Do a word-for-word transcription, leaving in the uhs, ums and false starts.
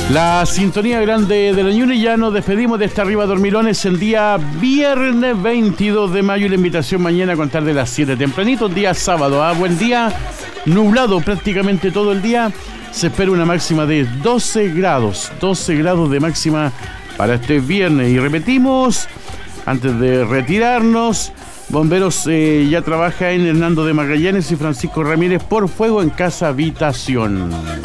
La sintonía grande de la Ñuñoa, y ya nos despedimos de esta Arriba Dormilones el día viernes veintidós de mayo, y la invitación mañana a contar de las siete tempranito, un día sábado, ¿ah? Buen día, nublado prácticamente todo el día, se espera una máxima de doce grados, doce grados de máxima para este viernes, y repetimos, antes de retirarnos, Bomberos eh, ya trabaja en Hernando de Magallanes y Francisco Ramírez por fuego en casa habitación.